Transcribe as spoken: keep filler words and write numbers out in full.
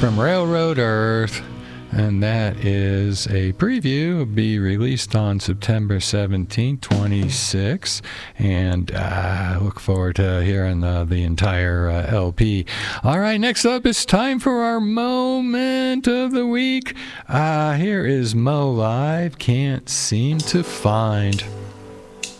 from Railroad Earth, and that is a preview. It'll be released on September seventeenth, twenty-six, and I uh, look forward to hearing uh, the entire uh, L P. All right, next up, it's time for our moment of the week. Uh, here is Mo Live, Can't Seem to Find.